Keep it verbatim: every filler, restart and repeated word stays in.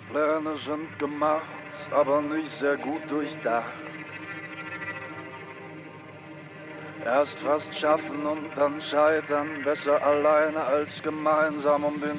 Pläne sind gemacht, aber nicht sehr gut durchdacht. Erst fast schaffen und dann scheitern, besser alleine als gemeinsam um den